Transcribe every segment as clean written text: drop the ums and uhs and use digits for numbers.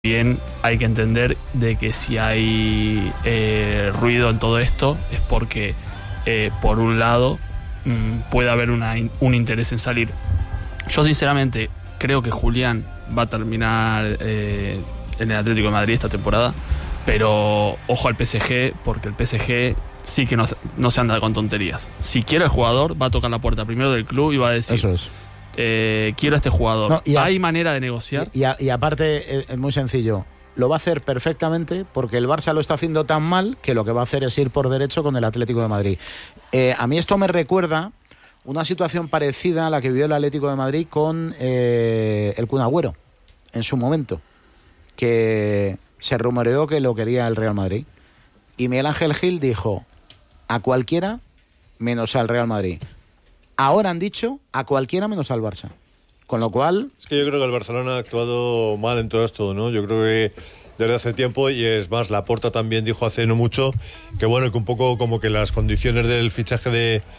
Bien, hay que entender de que si hay ruido en todo esto es porque, por un lado, puede haber un interés en salir. Yo sinceramente creo que Julián va a terminar en el Atlético de Madrid esta temporada, pero ojo al PSG, porque el PSG sí que no se anda con tonterías. Si quiere el jugador, va a tocar la puerta primero del club y va a decir... Eso es. Quiero a este jugador. No, ¿hay manera de negociar? Y aparte es muy sencillo. Lo va a hacer perfectamente porque el Barça lo está haciendo tan mal que lo que va a hacer es ir por derecho con el Atlético de Madrid. A mí esto me recuerda una situación parecida a la que vivió el Atlético de Madrid con el Kun Agüero en su momento, que se rumoreó que lo quería el Real Madrid y Miguel Ángel Gil dijo a cualquiera menos al Real Madrid. Ahora han dicho a cualquiera menos al Barça. Con lo cual... Es que yo creo que el Barcelona ha actuado mal en todo esto, ¿no? Yo creo que desde hace tiempo, y es más, Laporta también dijo hace no mucho que bueno, que un poco como que las condiciones del fichaje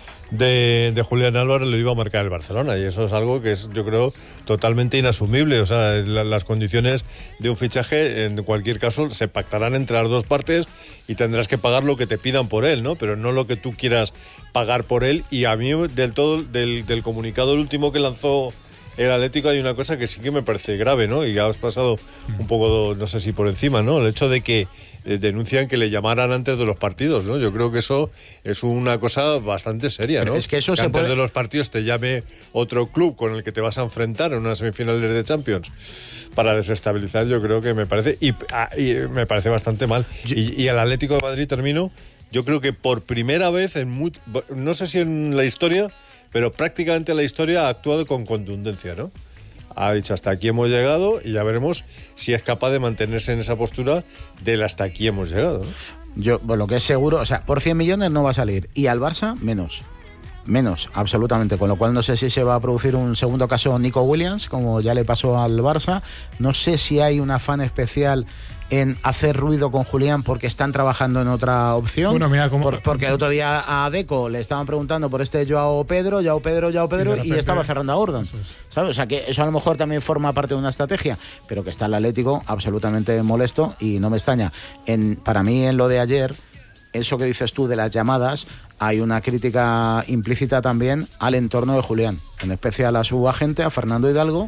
de Julián Álvarez lo iba a marcar el Barcelona, y eso es algo que es, yo creo, totalmente inasumible. O sea, las condiciones de un fichaje, en cualquier caso, se pactarán entre las dos partes y tendrás que pagar lo que te pidan por él, ¿no? Pero no lo que tú quieras pagar por él. Y a mí, del comunicado último que lanzó el Atlético, hay una cosa que sí que me parece grave, ¿no? Y ya has pasado un poco, no sé si por encima, ¿no? El hecho de que denuncian que le llamaran antes de los partidos, ¿no? Yo creo que eso es una cosa bastante seria, ¿no? Es que eso que antes de los partidos te llame otro club con el que te vas a enfrentar en unas semifinales de Champions para desestabilizar, yo creo que me parece y me parece bastante mal. Y el Atlético de Madrid, termino, yo creo que por primera vez no sé si en la historia, pero prácticamente la historia ha actuado con contundencia, ¿no? Ha dicho hasta aquí hemos llegado y ya veremos si es capaz de mantenerse en esa postura del hasta aquí hemos llegado, ¿no? Lo que es seguro, o sea, por 100 millones no va a salir y al Barça menos, absolutamente, con lo cual no sé si se va a producir un segundo caso Nico Williams, como ya le pasó al Barça. No sé si hay un afán especial en hacer ruido con Julián porque están trabajando en otra opción. Bueno, mira, porque el otro día a Deco le estaban preguntando por este Joao Pedro y estaba cerrando a Gordon, ¿sabes? O sea que eso a lo mejor también forma parte de una estrategia, pero que está el Atlético absolutamente molesto y no me extraña. Para mí, en lo de ayer, eso que dices tú de las llamadas, hay una crítica implícita también al entorno de Julián, en especial a su agente, a Fernando Hidalgo,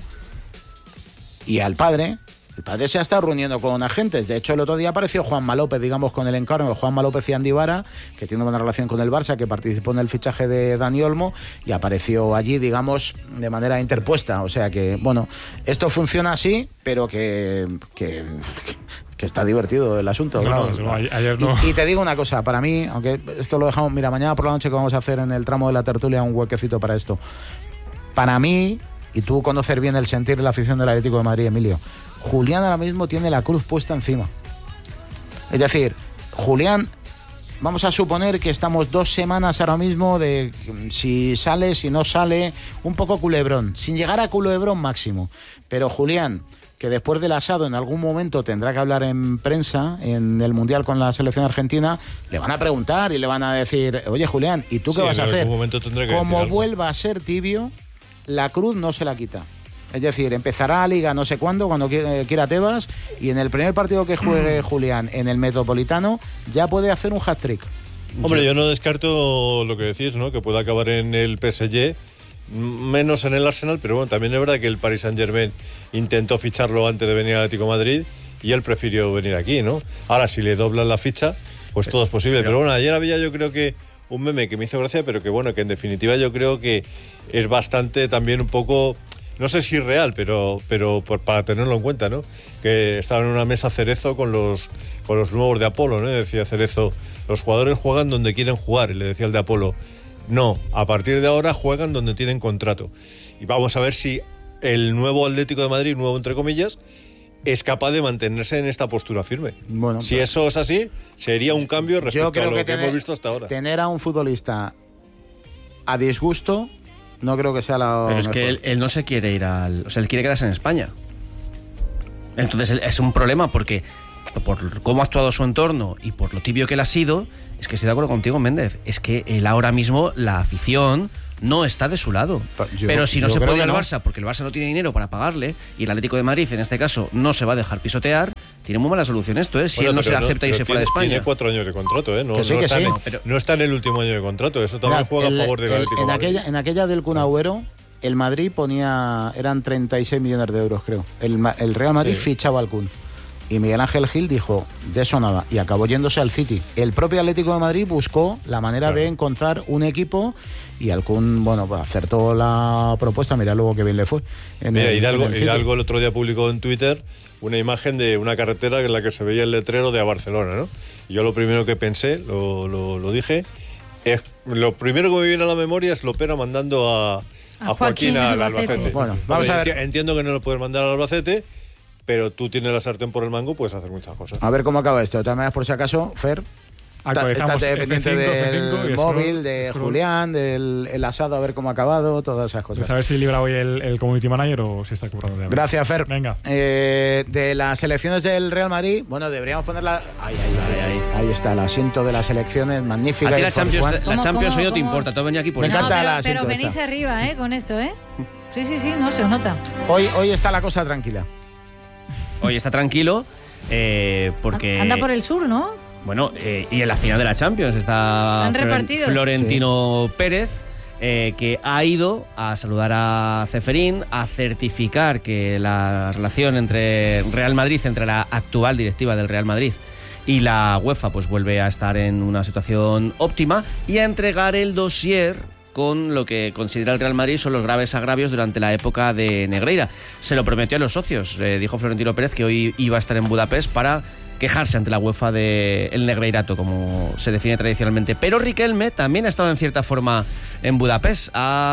y al padre. El padre se ha estado reuniendo con agentes. De hecho, el otro día apareció Juanma López, digamos, con el encargo de Juanma López y Andy Vara, que tiene buena relación con el Barça, que participó en el fichaje de Dani Olmo, y apareció allí, digamos, de manera interpuesta. O sea que, bueno, esto funciona así, pero que está divertido el asunto. No, claro. no, ayer no. Y te digo una cosa, para mí, aunque esto lo dejamos, mira, mañana por la noche que vamos a hacer en el tramo de la tertulia un huequecito para esto. Para mí, y tú conocer bien el sentir de la afición del Atlético de Madrid, Emilio, Julián ahora mismo tiene la cruz puesta encima. Es decir, Julián, vamos a suponer que estamos 2 semanas ahora mismo de si sale, si no sale, un poco culebrón, sin llegar a culebrón máximo. Pero Julián, que después del asado en algún momento tendrá que hablar en prensa, en el Mundial con la selección argentina, le van a preguntar y le van a decir, oye Julián, ¿y tú qué vas a hacer? Como vuelva a ser tibio, la cruz no se la quita. Es decir, empezará la Liga no sé cuándo, cuando quiera Tebas, y en el primer partido que juegue Julián en el Metropolitano ya puede hacer un hat-trick. Hombre, yo no descarto lo que decís, ¿no? Que pueda acabar en el PSG, menos en el Arsenal, pero bueno, también es verdad que el Paris Saint-Germain intentó ficharlo antes de venir al Atlético de Madrid y él prefirió venir aquí, ¿no? Ahora, si le doblan la ficha, pues todo es posible. Pero bueno, ayer había, yo creo que un meme que me hizo gracia, pero que bueno, que en definitiva yo creo que es bastante también un poco... No sé si real, pero para tenerlo en cuenta, ¿no? Que estaba en una mesa Cerezo con los nuevos de Apolo, ¿no? Decía Cerezo, los jugadores juegan donde quieren jugar. Y le decía el de Apolo, no, a partir de ahora juegan donde tienen contrato. Y vamos a ver si el nuevo Atlético de Madrid, nuevo entre comillas, es capaz de mantenerse en esta postura firme. Bueno, si eso es así, sería un cambio respecto a lo que hemos visto hasta ahora. Tener a un futbolista a disgusto... No creo que sea la... Pero es que él no se quiere ir o sea, él quiere quedarse en España. Entonces es un problema porque por cómo ha actuado su entorno y por lo tibio que él ha sido, es que estoy de acuerdo contigo, Méndez. Es que él ahora mismo, la afición no está de su lado. Pero si no se puede ir al Barça porque el Barça no tiene dinero para pagarle y el Atlético de Madrid, en este caso, no se va a dejar pisotear, tiene muy mala solución esto, si él no se acepta irse fuera de España. Tiene 4 años de contrato, no está en el último año de contrato. Eso también juega a favor del Atlético de Madrid. En aquella del Kun Agüero, el Madrid eran 36 millones de euros, creo. El Real Madrid fichaba al Kun. Y Miguel Ángel Gil dijo, de eso nada, y acabó yéndose al City. El propio Atlético de Madrid buscó la manera de encontrar un equipo y al Kun, pues acertó la propuesta, mira luego que bien le fue. Hidalgo el otro día publicó en Twitter una imagen de una carretera en la que se veía el letrero de a Barcelona, ¿no? Y yo lo primero que pensé, lo dije, lo primero que me viene a la memoria es Lopera mandando a Joaquín al Albacete. Bueno, vamos a ver. Entiendo que no lo puedes mandar al Albacete, pero tú tienes la sartén por el mango, puedes hacer muchas cosas. A ver cómo acaba esto. De todas maneras, por si acaso, Fer, estate pendiente del móvil, de Julián, del asado, a ver cómo ha acabado, todas esas cosas. Pues a ver si libra hoy el community manager o si está currando de algo. Gracias, Fer. Venga. De las selecciones del Real Madrid, deberíamos ponerla. Ahí está, el asiento de las selecciones, magnífica. A ti la Champions hoy no te importa, tú has venido aquí por eso. Pero venís arriba, con esto, Sí, no se nota. Hoy está la cosa tranquila. Hoy está tranquilo porque... Anda por el sur, ¿no? Bueno, y en la final de la Champions está Florentino Pérez, que ha ido a saludar a Ceferín, a certificar que la relación entre Real Madrid, entre la actual directiva del Real Madrid y la UEFA, pues vuelve a estar en una situación óptima, y a entregar el dossier con lo que considera el Real Madrid son los graves agravios durante la época de Negreira. Se lo prometió a los socios. Dijo Florentino Pérez que hoy iba a estar en Budapest para quejarse ante la UEFA del Negreirato, como se define tradicionalmente. Pero Riquelme también ha estado en cierta forma en Budapest.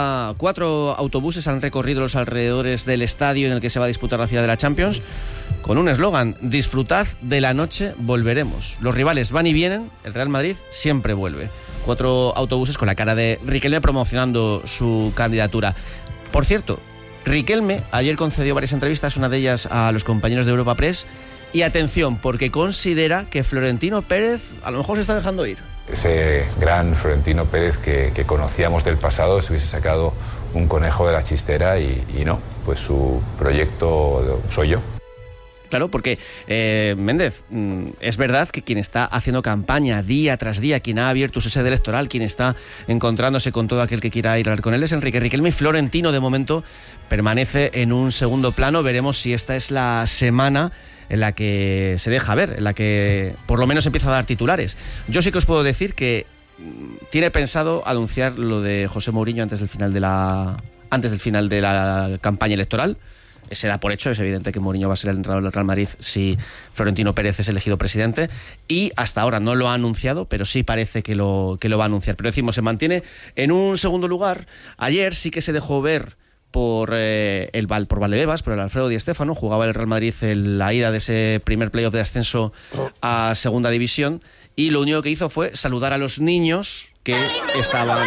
4 autobuses han recorrido los alrededores del estadio en el que se va a disputar la final de la Champions, con un eslogan: disfrutad de la noche, volveremos. Los rivales van y vienen, el Real Madrid siempre vuelve. 4 autobuses con la cara de Riquelme promocionando su candidatura. Por cierto, Riquelme ayer concedió varias entrevistas, una de ellas a los compañeros de Europa Press, y atención, porque considera que Florentino Pérez a lo mejor se está dejando ir. Ese gran Florentino Pérez que conocíamos del pasado se hubiese sacado un conejo de la chistera y no, pues su proyecto soy yo. Claro, porque Méndez, es verdad que quien está haciendo campaña día tras día, quien ha abierto su sede electoral, quien está encontrándose con todo aquel que quiera ir a hablar con él, es Enrique Riquelme. Y Florentino, de momento, permanece en un segundo plano. Veremos si esta es la semana en la que se deja ver, en la que por lo menos empieza a dar titulares. Yo sí que os puedo decir que tiene pensado anunciar lo de José Mourinho antes del final de la campaña electoral. Se da por hecho, es evidente que Mourinho va a ser el entrenador del Real Madrid si Florentino Pérez es elegido presidente, y hasta ahora no lo ha anunciado, pero sí parece que lo va a anunciar. Pero decimos, se mantiene en un segundo lugar. Ayer sí que se dejó ver por Valdebebas, por el Alfredo Di Stéfano. Jugaba el Real Madrid en la ida de ese primer playoff de ascenso a Segunda División, y lo único que hizo fue saludar a los niños que estaban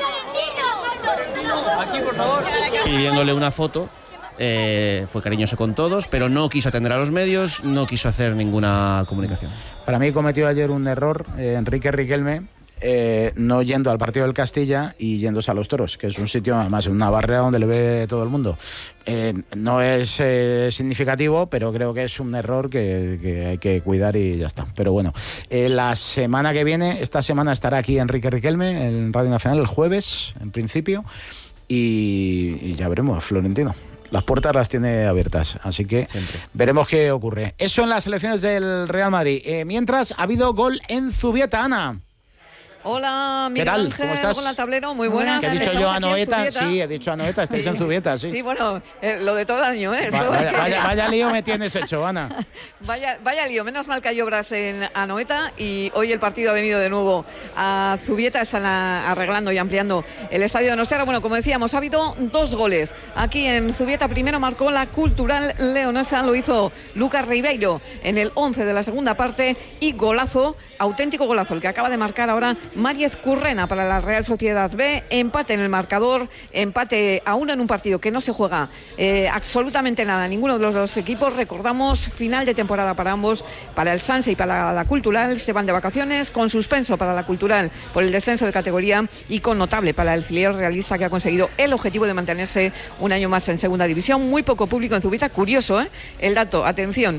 pidiéndole una foto. Fue cariñoso con todos, pero no quiso atender a los medios, no quiso hacer ninguna comunicación. Para mí cometió ayer un error Enrique Riquelme, no yendo al partido del Castilla y yéndose a Los Toros, que es un sitio, además, una barrera donde le ve todo el mundo. No es significativo, pero creo que es un error que hay que cuidar y ya está. Pero bueno, la semana que viene, esta semana estará aquí Enrique Riquelme en Radio Nacional, el jueves, en principio, y ya veremos, Florentino. Las puertas las tiene abiertas, así que veremos qué ocurre. Eso en las elecciones del Real Madrid. Mientras, ha habido gol en Zubieta, Ana. Hola, Miguel Ángel. ¿Cómo estás? Hola, Tablero, muy buenas. ¿He dicho yo a Noeta? Sí, he dicho a Noeta, estáis en Zubieta, sí. Sí, bueno, lo de todo el año, ¿eh? Vaya lío me tienes hecho, Ana. Vaya lío, menos mal que hay obras en Anoeta, y hoy el partido ha venido de nuevo a Zubieta. Están arreglando y ampliando el estadio de Donostia. Bueno, como decíamos, ha habido 2 goles aquí en Zubieta. Primero marcó la Cultural Leonesa, lo hizo Lucas Ribeiro en el 11 de la segunda parte, y golazo, auténtico golazo, el que acaba de marcar ahora Mariez Currena para la Real Sociedad B, empate en el marcador, empate a 1 en un partido que no se juega absolutamente nada, ninguno de los dos equipos. Recordamos, final de temporada para ambos, para el Sanse y para la Cultural, se van de vacaciones, con suspenso para la Cultural por el descenso de categoría y con notable para el filial realista, que ha conseguido el objetivo de mantenerse un año más en segunda división. Muy poco público en Zubieta, curioso, el dato, atención,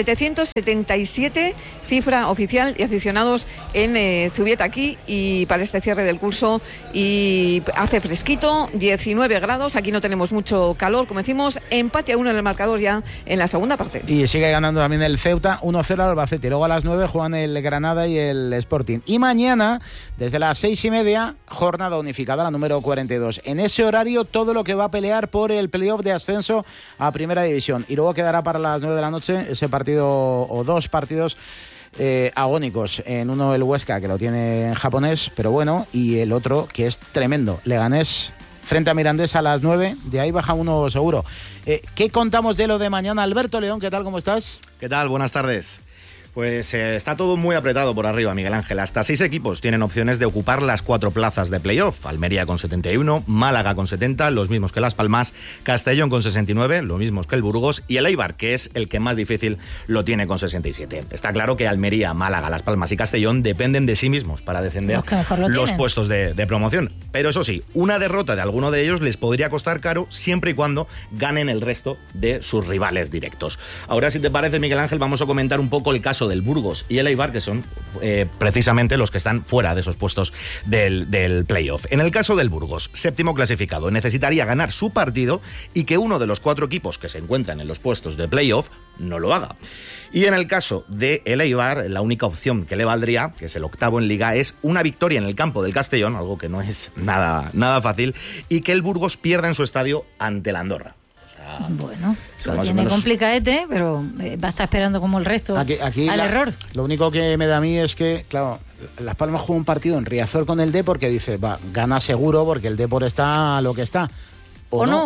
777 cifra oficial de aficionados en Zubieta aquí, y para este cierre del curso, y hace fresquito, 19 grados, aquí no tenemos mucho calor, como decimos, empate a 1 en el marcador ya en la segunda parte. Y sigue ganando también el Ceuta, 1-0 al Albacete. Luego a las 9 juegan el Granada y el Sporting. Y mañana, desde las 6:30, jornada unificada, la número 42. En ese horario, todo lo que va a pelear por el playoff de ascenso a Primera División. Y luego quedará para las 9 de la noche ese partido, o dos partidos agónicos. En uno el Huesca, que lo tiene en japonés, pero bueno, y el otro que es tremendo, Leganés frente a Mirandés a las 9, de ahí baja uno seguro. ¿Qué contamos de lo de mañana? Alberto León, ¿qué tal? ¿Cómo estás? ¿Qué tal? Buenas tardes. Pues está todo muy apretado por arriba, Miguel Ángel. Hasta 6 equipos tienen opciones de ocupar las 4 plazas de playoff. Almería con 71, Málaga con 70, los mismos que Las Palmas, Castellón con 69, los mismos que el Burgos, y el Eibar, que es el que más difícil, lo tiene con 67. Está claro que Almería, Málaga, Las Palmas y Castellón dependen de sí mismos para defender los puestos de promoción. Pero eso sí, una derrota de alguno de ellos les podría costar caro, siempre y cuando ganen el resto de sus rivales directos. Ahora, si te parece, Miguel Ángel, vamos a comentar un poco el caso del Burgos y el Eibar, que son precisamente los que están fuera de esos puestos del playoff. En el caso del Burgos, séptimo clasificado, necesitaría ganar su partido y que uno de los 4 equipos que se encuentran en los puestos de playoff no lo haga. Y en el caso de el Eibar, la única opción que le valdría, que es el 8º en Liga, es una victoria en el campo del Castellón, algo que no es nada fácil, y que el Burgos pierda en su estadio ante el Andorra. Bueno, lo tiene complicadete, pero va a estar esperando como el resto aquí al error. Lo único que me da a mí es que, claro, Las Palmas juega un partido en Riazor con el Depor que dice, gana seguro porque el Depor está lo que está. O no.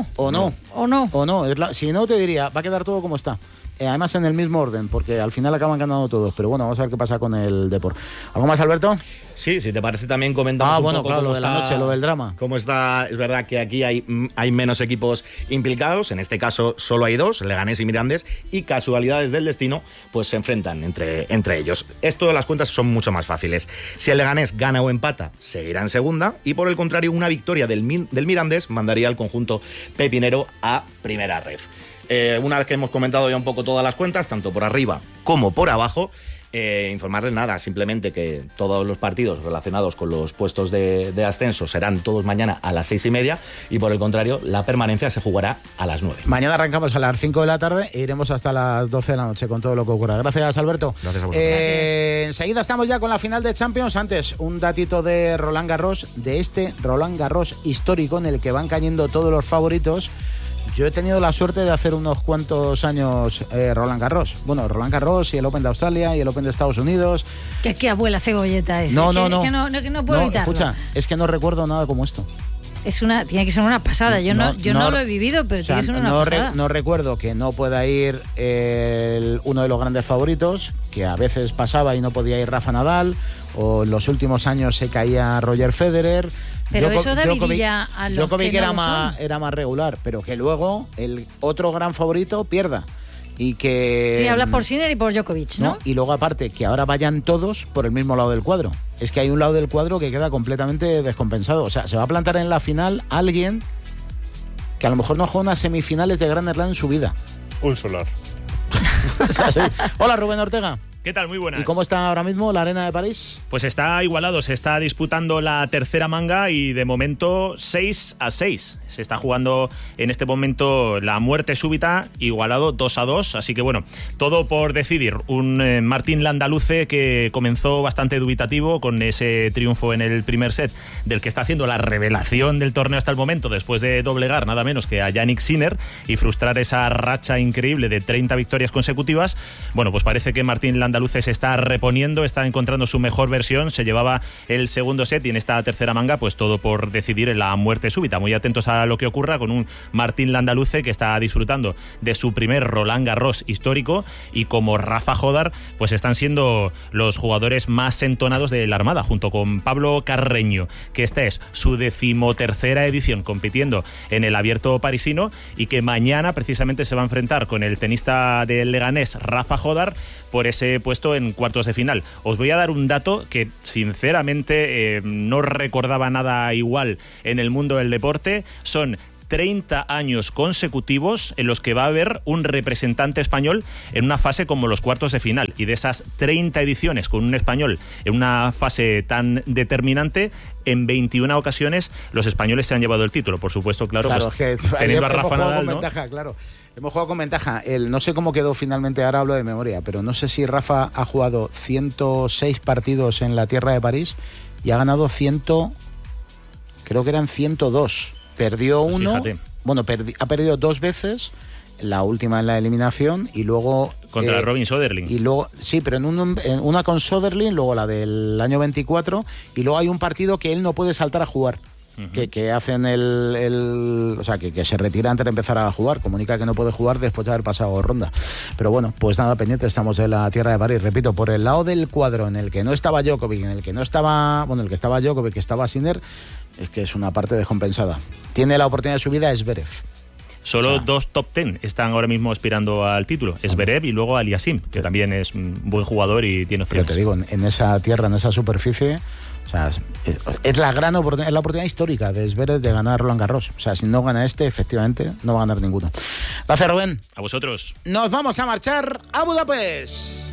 Si no, te diría, va a quedar todo como está. Además en el mismo orden, porque al final acaban ganando todos. Pero bueno, vamos a ver qué pasa con el Depor. ¿Algo más, Alberto? Sí, si te parece también comentamos un poco lo de la noche, lo del drama. Cómo está, es verdad que aquí hay menos equipos implicados, en este caso solo hay 2, Leganés y Mirandés, y casualidades del destino, pues se enfrentan entre ellos. Esto de las cuentas son mucho más fáciles. Si el Leganés gana o empata, seguirá en segunda, y por el contrario, una victoria del Mirandés mandaría al conjunto pepinero a primera ref. Una vez que hemos comentado ya un poco todas las cuentas, tanto por arriba como por abajo, informarles nada, simplemente que todos los partidos relacionados con los puestos de ascenso serán todos mañana a las 6:30, y por el contrario, la permanencia se jugará a las 9. Mañana arrancamos a las 5 de la tarde e iremos hasta las 12 de la noche con todo lo que ocurra. Gracias, Alberto. Gracias a vosotros. Enseguida estamos ya con la final de Champions. Antes, un datito de Roland Garros, de este Roland Garros histórico en el que van cayendo todos los favoritos. Yo he tenido la suerte de hacer unos cuantos años Roland Garros. Bueno, Roland Garros y el Open de Australia y el Open de Estados Unidos. Que abuela cebolleta es. No. Que no puedo evitarlo. Escucha, es que no recuerdo nada como esto. Tiene que ser una pasada. Yo no lo he vivido, pero tiene que ser una pasada. No recuerdo que no pueda ir uno de los grandes favoritos, que a veces pasaba y no podía ir Rafa Nadal, o en los últimos años se caía Roger Federer. Pero eso da vidilla a los Djokovic que era más regular, pero que luego el otro gran favorito pierda. Y que... Sí, hablas por Sinner y por Djokovic, ¿no? Y luego aparte, que ahora vayan todos por el mismo lado del cuadro. Es que hay un lado del cuadro que queda completamente descompensado. O sea, se va a plantar en la final alguien que a lo mejor no juega unas semifinales de Grand Slam en su vida. Un solar. Hola, Rubén Ortega. ¿Qué tal? Muy buenas. ¿Y cómo está ahora mismo la Arena de París? Pues está igualado, se está disputando la tercera manga y de momento 6-6. Se está jugando en este momento la muerte súbita, igualado 2-2, así que bueno, todo por decidir. Un Martín Landaluce que comenzó bastante dubitativo con ese triunfo en el primer set, del que está siendo la revelación del torneo hasta el momento, después de doblegar nada menos que a Jannik Sinner y frustrar esa racha increíble de 30 victorias consecutivas. Bueno, pues parece que Martín Landaluce andaluz se está reponiendo, está encontrando su mejor versión, se llevaba el segundo set y en esta tercera manga pues todo por decidir en la muerte súbita. Muy atentos a lo que ocurra con un Martín Landaluce que está disfrutando de su primer Roland Garros histórico, y como Rafa Jodar pues están siendo los jugadores más entonados de la Armada, junto con Pablo Carreño, que esta es su 13ª edición compitiendo en el Abierto parisino y que mañana precisamente se va a enfrentar con el tenista del Leganés Rafa Jodar por ese puesto en cuartos de final. Os voy a dar un dato que sinceramente no recordaba nada igual en el mundo del deporte. Son 30 años consecutivos en los que va a haber un representante español en una fase como los cuartos de final, y de esas 30 ediciones con un español en una fase tan determinante, en 21 ocasiones los españoles se han llevado el título. Por supuesto, claro pues, que teniendo a Rafa Nadal, ¿no? Ventaja, claro. Hemos jugado con ventaja. No sé cómo quedó finalmente, ahora hablo de memoria, pero no sé si Rafa ha jugado 106 partidos en la tierra de París y ha ganado creo que eran 102. Perdió uno, fíjate. Bueno, ha perdido 2 veces, la última en la eliminación y luego... Contra Robin Söderling. Y luego, sí, pero en una con Söderling, luego la del año 24, y luego hay un partido que él no puede saltar a jugar. Que hacen o sea, que se retira antes de empezar a jugar, comunica que no puede jugar después de haber pasado ronda. Pero bueno, pues nada, pendiente estamos de la tierra de París, repito, por el lado del cuadro en el que no estaba Djokovic, en el que no estaba, bueno, el que estaba Djokovic, que estaba Sinner, es que es una parte descompensada. Tiene la oportunidad de su vida Zverev. Solo 2 top 10 están ahora mismo aspirando al título, Zverev y luego Aliasim, que también es un buen jugador y tiene opciones. Pero te digo, en esa tierra, en esa superficie, o sea, es la gran oportunidad, es la oportunidad histórica de Zverev de ganar Roland Garros. O sea, si no gana efectivamente, no va a ganar ninguno. Gracias, Rubén. A vosotros. Nos vamos a marchar a Budapest.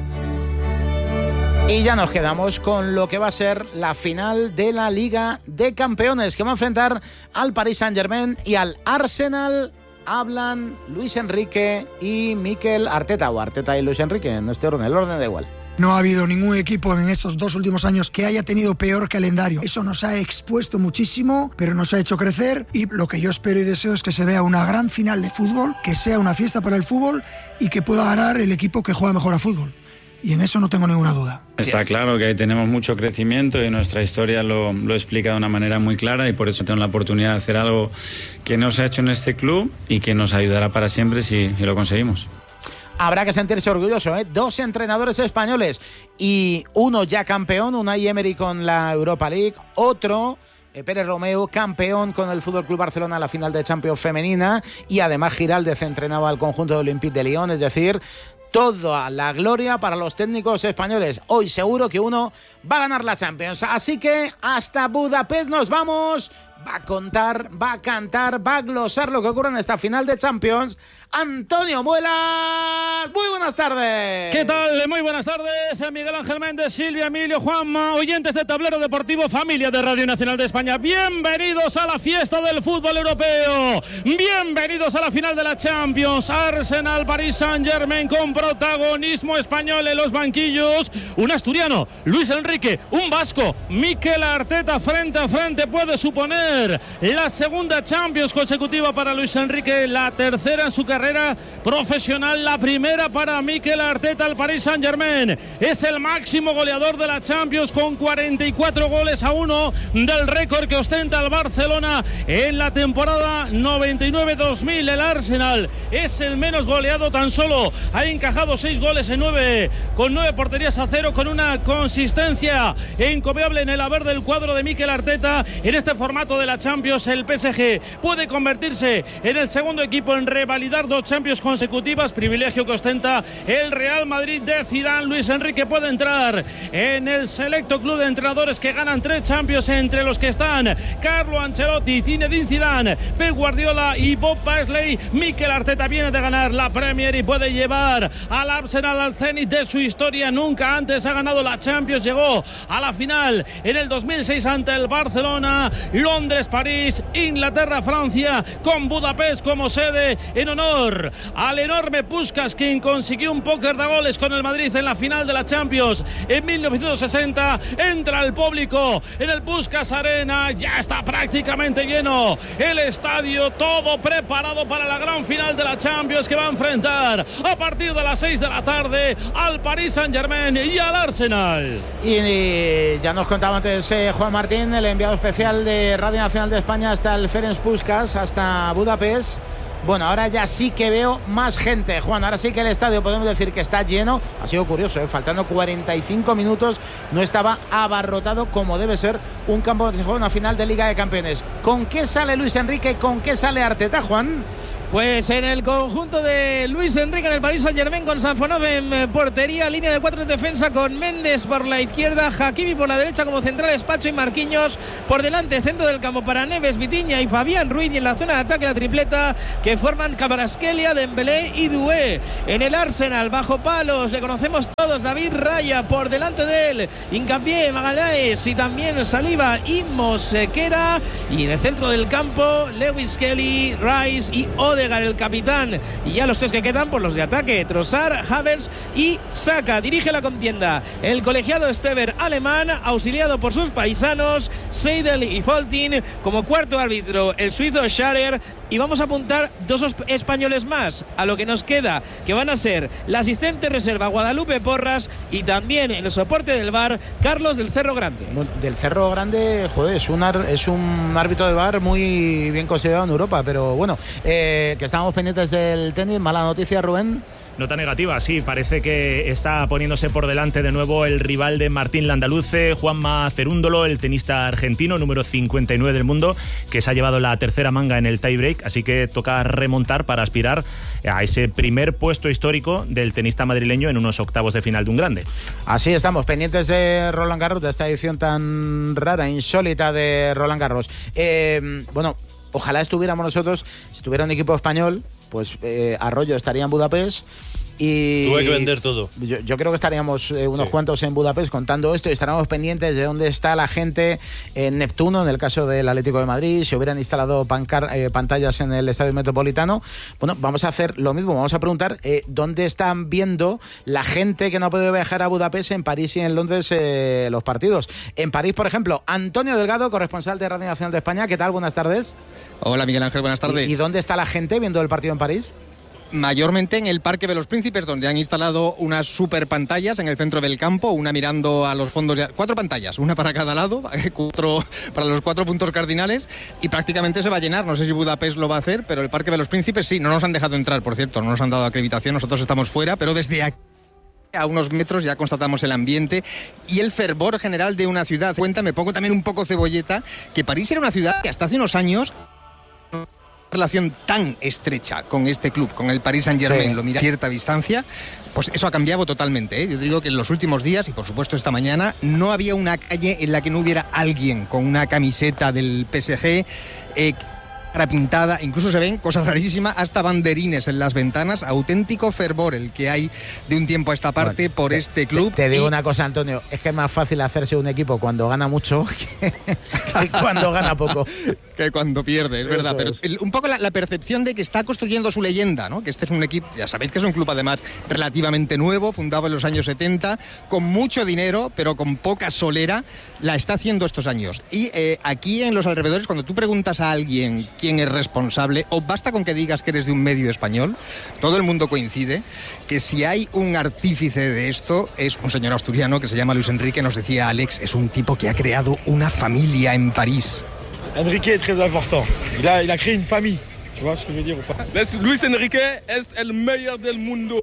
Y ya nos quedamos con lo que va a ser la final de la Liga de Campeones, que va a enfrentar al Paris Saint-Germain y al Arsenal. Hablan Luis Enrique y Mikel Arteta, o Arteta y Luis Enrique, en este orden, el orden da igual. No ha habido ningún equipo en estos 2 últimos años que haya tenido peor calendario. Eso nos ha expuesto muchísimo, pero nos ha hecho crecer, y lo que yo espero y deseo es que se vea una gran final de fútbol, que sea una fiesta para el fútbol y que pueda ganar el equipo que juega mejor a fútbol. Y en eso no tengo ninguna duda. Está claro que ahí tenemos mucho crecimiento y nuestra historia lo explica de una manera muy clara, y por eso tengo la oportunidad de hacer algo que no se ha hecho en este club y que nos ayudará para siempre si lo conseguimos. Habrá que sentirse orgulloso, ¿eh? 2 entrenadores españoles y uno ya campeón, Unai Emery con la Europa League, otro, Pérez Romeu, campeón con el FC Barcelona a la final de Champions femenina, y además Giraldez entrenaba al conjunto de Olympique de Lyon, es decir, toda la gloria para los técnicos españoles. Hoy seguro que uno va a ganar la Champions, así que hasta Budapest nos vamos. Va a contar, va a cantar, va a glosar lo que ocurre en esta final de Champions, Antonio Muelas. Muy buenas tardes. ¿Qué tal? Muy buenas tardes, Miguel Ángel Méndez, Silvia, Emilio, Juanma, oyentes de Tablero Deportivo, familia de Radio Nacional de España. Bienvenidos a la fiesta del fútbol europeo. Bienvenidos a la final de la Champions. Arsenal, Paris Saint-Germain con protagonismo español en los banquillos. Un asturiano, Luis Enrique, un vasco, Mikel Arteta, frente a frente. Puede suponer la segunda Champions consecutiva para Luis Enrique, la tercera en su carrera profesional, la primera para Mikel Arteta. El Paris Saint-Germain es el máximo goleador de la Champions con 44 goles a 1 del récord que ostenta el Barcelona en la temporada 99-2000. El Arsenal es el menos goleado, tan solo ha encajado 6 goles en 9, con 9 porterías a 0, con una consistencia encomiable en el haber del cuadro de Mikel Arteta. En este formato de la Champions, el PSG puede convertirse en el segundo equipo en revalidar 2 Champions consecutivas, privilegio que ostenta el Real Madrid de Zidane. Luis Enrique puede entrar en el selecto club de entrenadores que ganan 3 Champions, entre los que están Carlo Ancelotti, Zinedine Zidane, Pep Guardiola y Bob Paisley. Mikel Arteta viene de ganar la Premier y puede llevar al Arsenal al cenit de su historia. Nunca antes ha ganado la Champions, llegó a la final en el 2006 ante el Barcelona. Londres Londres, París, Inglaterra, Francia, con Budapest como sede, en honor al enorme Puskás, quien consiguió un póker de goles con el Madrid en la final de la Champions en 1960. Entra el público en el Puskás Arena, ya está prácticamente lleno el estadio, todo preparado para la gran final de la Champions, que va a enfrentar a partir de las 6 de la tarde al Paris Saint-Germain y al Arsenal. Y ya nos contaba antes Juan Martín, el enviado especial de Radio Nacional de España hasta el Ferenc Puskás, hasta Budapest. Bueno, ahora ya sí que veo más gente, Juan. Ahora sí que el estadio podemos decir que está lleno. Ha sido curioso, faltando 45 minutos no estaba abarrotado como debe ser un campo donde se juega una final de Liga de Campeones. ¿Con qué sale Luis Enrique? ¿Con qué sale Arteta, Juan? Pues en el conjunto de Luis Enrique, en el Paris Saint-Germain, con Sanfonov en portería, línea de 4 en defensa, con Méndez por la izquierda, Hakimi por la derecha como centrales, Pacho y Marquinhos por delante, centro del campo para Neves, Vitinha y Fabián Ruiz, y en la zona de ataque la tripleta que forman Kvaratskhelia, Dembélé y Doué. En el Arsenal, bajo palos, le conocemos todos, David Raya, por delante de él, Hincapié, Magallanes y también Saliba y Mosquera, y en el centro del campo, Lewis Kelly, Rice y Odegaard, el capitán. Y ya los 6 que quedan por los de ataque, Trossard, Havertz y Saka. Dirige la contienda el colegiado Stever alemán, auxiliado por sus paisanos Seidel y Foltin, como cuarto árbitro el suizo Scharer. Y vamos a apuntar 2 españoles más a lo que nos queda, que van a ser la asistente reserva Guadalupe Porras y también en el soporte del VAR Carlos del Cerro Grande. Del Cerro Grande, joder, es un árbitro de VAR muy bien considerado en Europa, pero bueno, que estábamos pendientes del tenis. Mala noticia, Rubén. Nota negativa, sí, parece que está poniéndose por delante de nuevo el rival de Martín Landaluce, Juanma Cerúndolo, el tenista argentino, número 59 del mundo, que se ha llevado la tercera manga en el tiebreak, así que toca remontar para aspirar a ese primer puesto histórico del tenista madrileño en unos octavos de final de un grande. Así estamos, pendientes de Roland Garros, de esta edición tan rara, insólita de Roland Garros. Bueno, ojalá estuviéramos nosotros, si estuviera un equipo español, pues Arroyo estaría en Budapest y tuve que vender todo. Yo creo que estaríamos unos cuantos en Budapest contando esto y estaríamos pendientes de dónde está la gente en Neptuno, en el caso del Atlético de Madrid, si hubieran instalado pantallas en el Estadio Metropolitano. Bueno, vamos a hacer lo mismo, vamos a preguntar dónde están viendo la gente que no ha podido viajar a Budapest, en París y en Londres, los partidos. En París, por ejemplo, Antonio Delgado, corresponsal de Radio Nacional de España. ¿Qué tal? Buenas tardes. Hola, Miguel Ángel, buenas tardes. ¿Y dónde está la gente viendo el partido en París? Mayormente en el Parque de los Príncipes, donde han instalado unas super pantallas en el centro del campo, una mirando a los fondos, 4 pantallas, una para cada lado, 4 para los 4 puntos cardinales, y prácticamente se va a llenar. No sé si Budapest lo va a hacer, pero el Parque de los Príncipes sí. No nos han dejado entrar, por cierto, no nos han dado acreditación, nosotros estamos fuera, pero desde aquí a unos metros ya constatamos el ambiente y el fervor general de una ciudad. Cuéntame, pongo también un poco cebolleta, que París era una ciudad que hasta hace unos años relación tan estrecha con este club, con el Paris Saint-Germain, sí, lo mira a cierta distancia, pues eso ha cambiado totalmente, ¿eh? Yo digo que en los últimos días, y por supuesto esta mañana, no había una calle en la que no hubiera alguien con una camiseta del PSG, pintada, incluso se ven cosas rarísimas, hasta banderines en las ventanas, auténtico fervor el que hay de un tiempo a esta parte por este club. Te digo una cosa, Antonio, es que es más fácil hacerse un equipo cuando gana mucho que cuando gana poco. Que cuando pierde, es verdad. Pero un poco la percepción de que está construyendo su leyenda, ¿no? Que este es un equipo, ya sabéis que es un club además relativamente nuevo, fundado en los años 70, con mucho dinero, pero con poca solera, la está haciendo estos años. Y aquí en los alrededores, cuando tú preguntas a alguien quién es responsable, o basta con que digas que eres de un medio español, todo el mundo coincide que si hay un artífice de esto, es un señor asturiano que se llama Luis Enrique. Nos decía Alex, es un tipo que ha creado una familia en París. Enrique es très important. Il a créé une famille. Tu vois ce que je veux dire ou pas? Luis Enrique es el meilleur del mundo.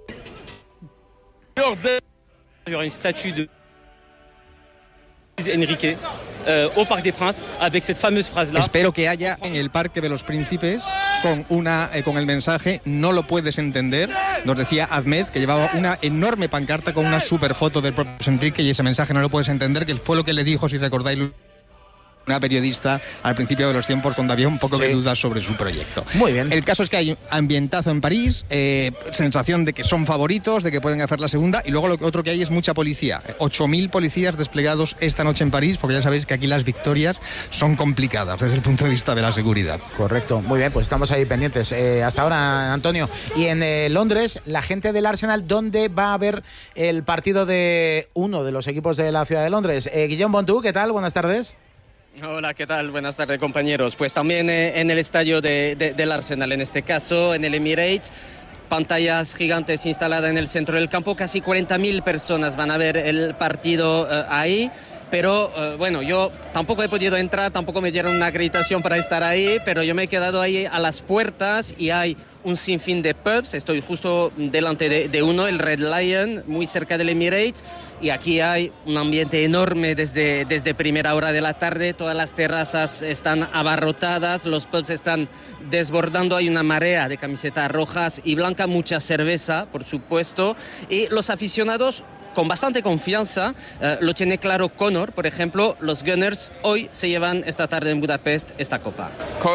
Il y aura une statue de Luis Enrique au Parc des Princes avec cette fameuse phrase là. Espero que haya en el Parque de los Príncipes con el mensaje "no lo puedes entender". Nos decía Ahmed, que llevaba una enorme pancarta con una super foto del propio Luis Enrique, y ese mensaje "no lo puedes entender", que fue lo que le dijo, si recordáis, una periodista al principio de los tiempos cuando había un poco de dudas sobre su proyecto. Muy bien. El caso es que hay ambientazo en París, sensación de que son favoritos, de que pueden hacer la segunda, y luego lo otro que hay es mucha policía. 8.000 policías desplegados esta noche en París, porque ya sabéis que aquí las victorias son complicadas desde el punto de vista de la seguridad. Correcto, muy bien, pues estamos ahí pendientes. Hasta ahora, Antonio. Y en Londres, la gente del Arsenal, ¿dónde va a ver el partido de uno de los equipos de la ciudad de Londres? Guillaume Bontú, ¿qué tal? Buenas tardes. Hola, ¿qué tal? Buenas tardes, compañeros. Pues también en el estadio del Arsenal, en este caso, en el Emirates, pantallas gigantes instaladas en el centro del campo, casi 40.000 personas van a ver el partido ahí. Pero bueno, yo tampoco he podido entrar, tampoco me dieron una acreditación para estar ahí, pero yo me he quedado ahí a las puertas y hay un sinfín de pubs. Estoy justo delante de uno, el Red Lion, muy cerca del Emirates, y aquí hay un ambiente enorme desde primera hora de la tarde. Todas las terrazas están abarrotadas, los pubs están desbordando, hay una marea de camisetas rojas y blancas, mucha cerveza, por supuesto, y los aficionados con bastante confianza, lo tiene claro Connor, por ejemplo. Los Gunners hoy se llevan esta tarde en Budapest esta copa.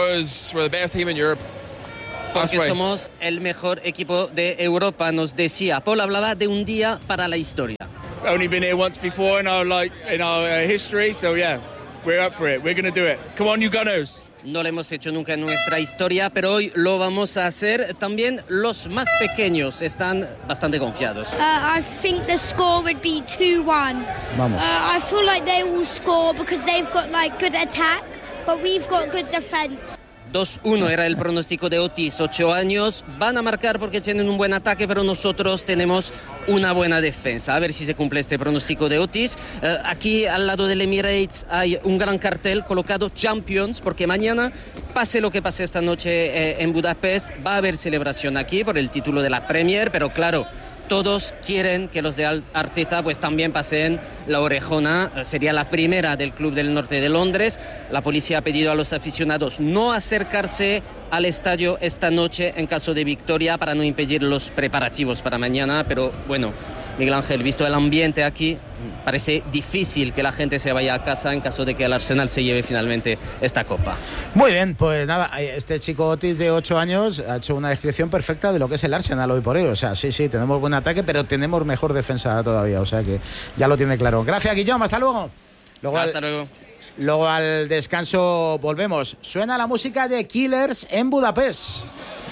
Porque somos el mejor equipo de Europa, nos decía. Paul hablaba de un día para la historia. Only been here once before in our history, so yeah, we're up for it. We're going to do it. Come on, you Gunners. No lo hemos hecho nunca en nuestra historia, pero hoy lo vamos a hacer. También los más pequeños están bastante confiados. I think the score would be 2-1. Vamos. I feel like they will score because they've got like good attack, but we've got good defense. 2-1 era el pronóstico de Otis, 8 años. Van a marcar porque tienen un buen ataque, pero nosotros tenemos una buena defensa. A ver si se cumple este pronóstico de Otis. Aquí al lado del Emirates hay un gran cartel colocado Champions, porque mañana, pase lo que pase esta noche en Budapest, va a haber celebración aquí por el título de la Premier, pero claro, todos quieren que los de Arteta pues también pasen la orejona. Sería la primera del club del norte de Londres. La policía ha pedido a los aficionados no acercarse al estadio esta noche en caso de victoria para no impedir los preparativos para mañana. Pero bueno, Miguel Ángel, visto el ambiente aquí, parece difícil que la gente se vaya a casa en caso de que el Arsenal se lleve finalmente esta copa. Muy bien, pues nada, este chico Otis de 8 años ha hecho una descripción perfecta de lo que es el Arsenal hoy por hoy. O sea, sí, tenemos buen ataque, pero tenemos mejor defensa todavía. O sea que ya lo tiene claro. Gracias, Guillaume, hasta luego. Hasta luego. Luego al descanso volvemos. Suena la música de Killers en Budapest.